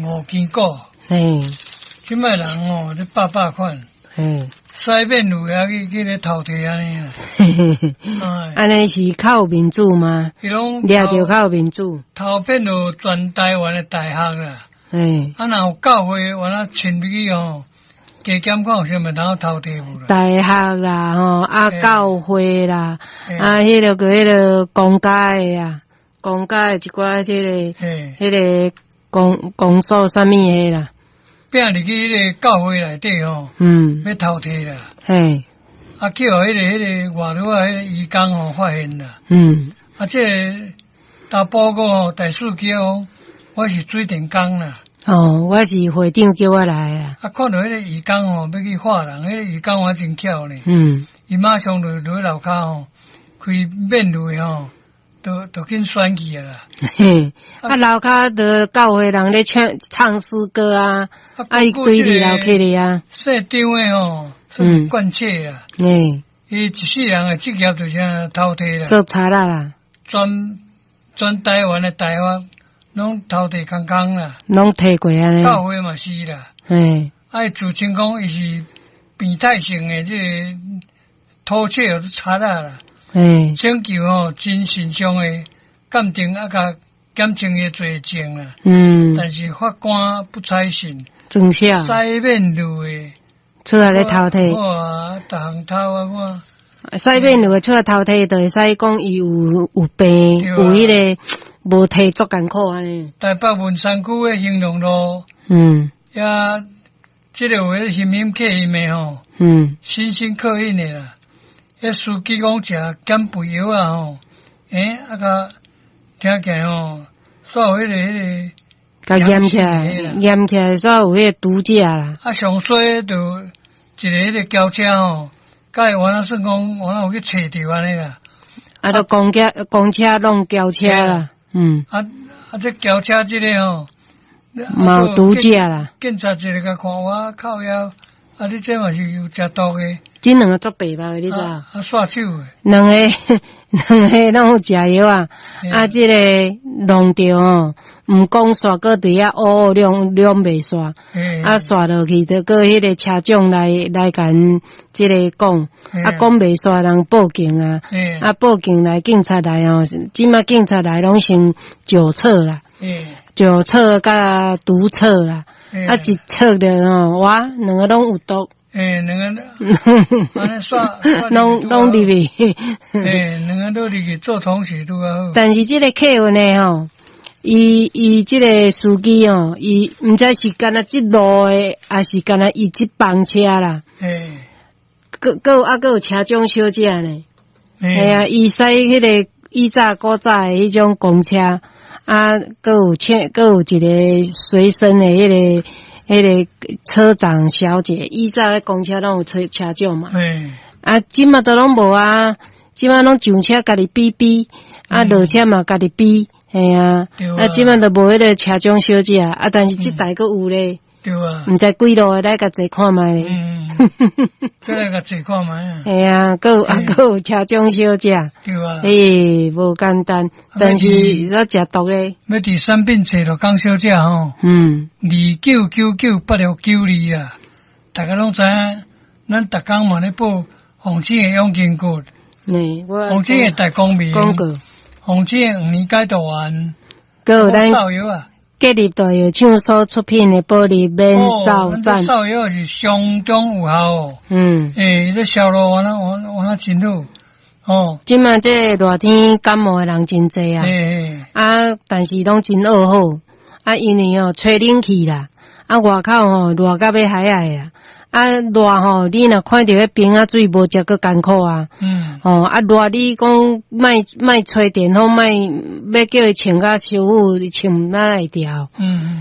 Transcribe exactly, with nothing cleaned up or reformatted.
五斤股。 嘿， 即摆人哦，咧百百款。 嘿， 西面路也去去咧偷摕安尼啦。 嘿嘿嘿，安尼是较有民主吗？ 伊拢掠着较有民主。 偷骗到全台湾的大学啦。 嘿， 啊，若有教会，原来亲入去吼，加减看有啥物通偷摕无啦。 大学啦，吼啊，教会啦，啊，迄个个迄个公家的啊，公家的一寡迄个，迄个公公所啥物的啦。 拼入去迄个教会内底吼， 嗯， 要偷摕啦。 嘿， 啊，叫迄个迄个外头啊，迄个义工吼发现啦。 嗯， 啊，这大报告吼，第四期哦，我是水电工啦。 哦，我是会长叫我来啊。 啊，看到迄个义工吼，要去画人，迄个义工还真巧呢。 嗯， 伊马上就落楼骹吼，开面路吼。都都紧选去啊啦！ 嘿，啊，楼骹都教会人咧唱唱诗歌啊，啊，伊对里楼去里啊。 社长诶吼，嗯，贯彻啦。 诶， 伊一世人诶职业就是偷摕啦。 做贼啦啦。 全全台湾诶大学拢偷摕空空啦。 拢摕过安尼。 教会嘛是啦。 嘿。 啊，自称讲伊是变态性诶，即个偷窃都查啦啦。 诶， 请求吼真慎重诶鉴定啊，甲检清伊罪证啦。 嗯。 但是法官不采信。 真少。 西面路诶， 出来咧偷摕。 哇，逐项偷啊我。西面路诶出来偷摕，就会使讲伊有有病，有迄个无摕足艰苦安尼。 台北文山区诶兴隆路。 嗯。 也，即个有迄新兴客运诶吼。 嗯。 新兴客运诶啦。迄司机讲食减肥药啊吼，诶，啊甲听起来吼，煞有迄个迄个， 甲验起来，验起来煞有迄个毒驾啦。 啊，上衰就一个迄个轿车吼，甲伊原来算讲，原来有去找着安尼啦。 啊，都公车公车弄轿车啦，嗯。 啊啊，这轿车即个吼， 冇毒驾啦。 警察一个甲看我靠腰，啊，你这嘛是有食毒诶。 即两个做白包的，你知道？ 啊，刷手诶。 两个，两个拢有食药啊！啊，即个弄着哦，毋讲刷个伫遐乌乌亮亮袂刷，啊刷落去就个迄个车长来来甲因即个讲，啊讲袂刷人报警啊，啊报警来警察来哦，即马警察来拢先酒测啦，酒测甲毒测啦，啊一测着哦，哇，两个拢有毒。 诶，两个，安尼刷， 拢拢入去。 诶，两个都入去做同事拄啊好。 但是即个客运呢吼，伊伊即个司机哦，伊毋知是干那即路诶，还是干那伊即班车啦。 诶， 个个啊个有车长小姐呢。系啊，伊使迄个以早古早诶迄种公车，啊，个有请个有一个随身诶迄个。迄个车长小姐，以早咧公车拢有车车长嘛，啊，即马都拢无啊，即马拢上车家己比比，啊，落车嘛家己比，系啊，啊，即马都无迄个车长小姐啊，但是即台佫有咧， 对啊， 毋知几路来甲坐看觅咧， 嗯，再来甲坐看觅啊， 系啊，佫有啊，佫有车长小姐， 对啊， 诶，无简单，但是要食毒咧， 要伫产品找着江小姐吼，嗯，二九九九八六九二啊，大家拢知影，咱逐工嘛咧报红星诶永金股， nee， 红星诶大公民， 广告， 红星诶五年解读完， 佫有咱少药啊。 隔壁大药厂所出品的玻璃免扫散， 扫药是相当有效哦。嗯，诶，这销路完了，完完了真好哦。 即马这热天感冒的人真济啊，诶，啊，但是拢真噩好，啊，因为哦吹冷气啦，啊，外口吼热甲要海海啊，啊，热吼你若看到迄冰啊水无食个艰苦啊，嗯，哦，啊热你讲莫莫吹电风，莫要叫伊穿甲舒服，穿哪会调？嗯。